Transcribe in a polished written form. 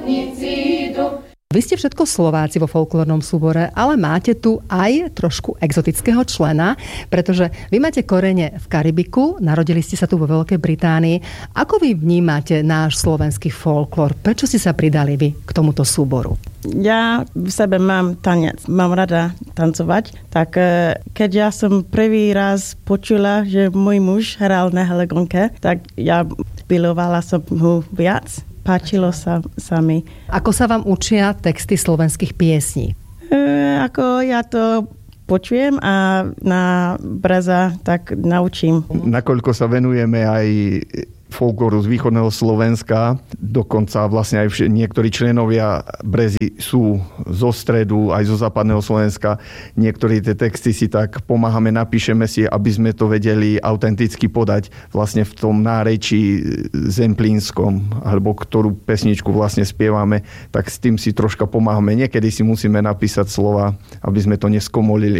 Vy ste všetko Slováci vo folklórnom súbore, ale máte tu aj trošku exotického člena, pretože vy máte korene v Karibiku, narodili ste sa tu vo Veľkej Británii. Ako vy vnímate náš slovenský folklór? Prečo ste sa pridali vy k tomuto súboru? Ja v sebe mám tanec, mám rada tancovať, tak keď ja som prvý raz počula, že môj muž hral na helegonke, tak ja milovala som ho viac. Páčilo sa mi. Ako sa vám učia texty slovenských piesní? Ako ja to počujem a na breza tak naučím. Nakoľko sa venujeme aj folklóru z východného Slovenska, dokonca vlastne aj niektorí členovia Brezy sú zo stredu, aj zo západného Slovenska. Niektorí tie texty si tak pomáhame, napíšeme si, aby sme to vedeli autenticky podať vlastne v tom nárečí zemplínskom, alebo ktorú pesničku vlastne spievame, tak s tým si troška pomáhame. Niekedy si musíme napísať slova, aby sme to neskomolili.